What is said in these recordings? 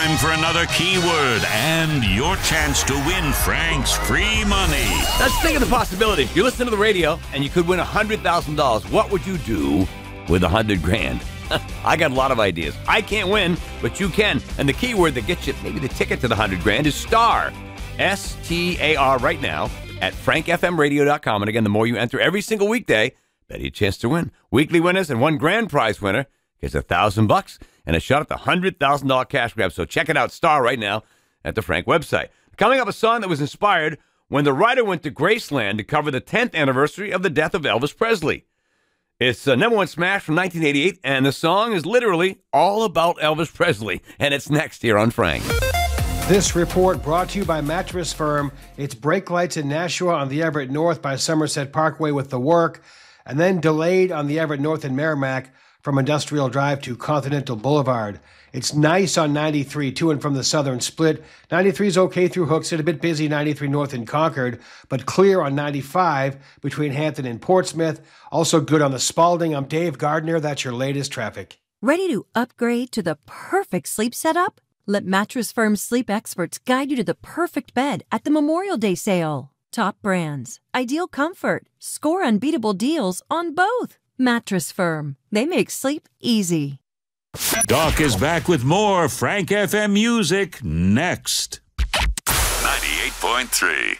time for another keyword and your chance to win Frank's free money. Let's think of the possibility. You're listening to the radio, and you could win $100,000. What would you do with $100,000? I got a lot of ideas. I can't win, but you can. And the keyword that gets you maybe the ticket to the $100,000 is STAR. STAR right now at frankfmradio.com. And again, the more you enter every single weekday, better your chance to win. Weekly winners and one grand prize winner gets $1,000 and a shot at the $100,000 cash grab. So check it out, STAR, right now at the Frank website. Coming up, a song that was inspired when the writer went to Graceland to cover the 10th anniversary of the death of Elvis Presley. It's a number one smash from 1988, and the song is literally all about Elvis Presley. And it's next here on Frank. This report brought to you by Mattress Firm. It's brake lights in Nashua on the Everett North by Somerset Parkway with the work, and then delayed on the Everett North in Merrimack from Industrial Drive to Continental Boulevard. It's nice on 93 to and from the southern split. 93 is okay through Hooksett, a bit busy 93 north in Concord, but clear on 95 between Hampton and Portsmouth. Also good on the Spalding. I'm Dave Gardner. That's your latest traffic. Ready to upgrade to the perfect sleep setup? Let Mattress Firm's sleep experts guide you to the perfect bed at the Memorial Day sale. Top brands, ideal comfort, score unbeatable deals on both. Mattress Firm. They make sleep easy. Doc is back with more Frank FM music next. 98.3.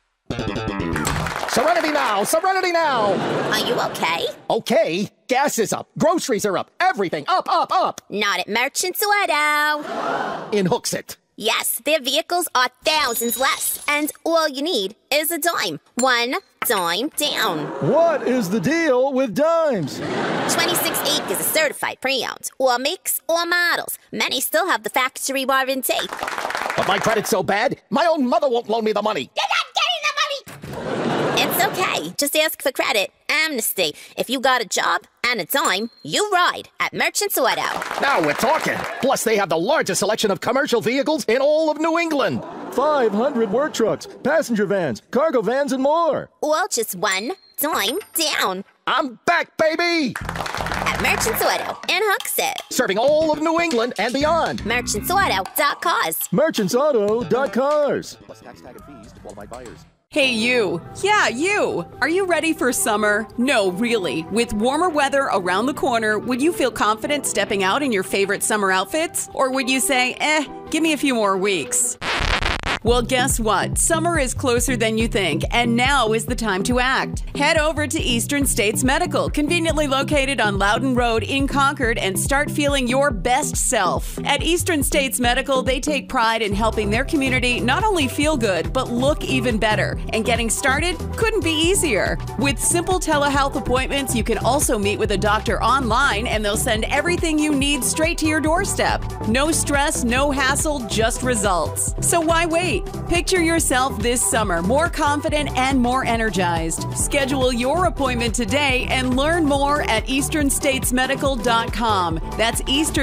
Serenity now! Serenity now! Are you okay? Okay, gas is up, groceries are up, everything up, up, up! Not at Merchants Auto. In Hooksett. Yes, their vehicles are thousands less, and all you need is a dime. One dime down. What is the deal with dimes? 26 acres of certified pre-owned. All makes, all models. Many still have the factory warranty. But my credit's so bad, my own mother won't loan me the money. You're not getting the money! It's okay. Just ask for credit. Amnesty. If you got a job and a dime, you ride at Merchants Auto. Now we're talking. Plus, they have the largest selection of commercial vehicles in all of New England. 500 work trucks, passenger vans, cargo vans, and more. All just one dime down. I'm back, baby! At Merchants Auto in Hooksett. Serving all of New England and beyond. Merchantsauto.cars. Merchantsauto.cars. Plus tax, tag, and fees to qualified buyers. Hey, you. Yeah, you. Are you ready for summer? No, really. With warmer weather around the corner, would you feel confident stepping out in your favorite summer outfits? Or would you say, give me a few more weeks? Well, guess what? Summer is closer than you think, and now is the time to act. Head over to Eastern States Medical, conveniently located on Loudon Road in Concord, and start feeling your best self. At Eastern States Medical, they take pride in helping their community not only feel good, but look even better. And getting started couldn't be easier. With simple telehealth appointments, you can also meet with a doctor online, and they'll send everything you need straight to your doorstep. No stress, no hassle, just results. So why wait? Picture yourself this summer more confident and more energized. Schedule your appointment today and learn more at easternstatesmedical.com. That's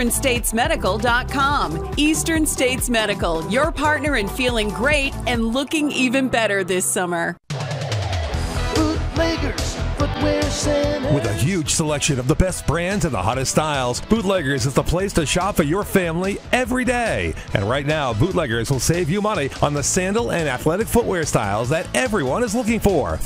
easternstatesmedical.com. Eastern States Medical, your partner in feeling great and looking even better this summer. Bootleggers, footwear center. With a huge selection of the best brands and the hottest styles, Bootleggers is the place to shop for your family every day. And right now, Bootleggers will save you money on the sandal and athletic footwear styles that everyone is looking for.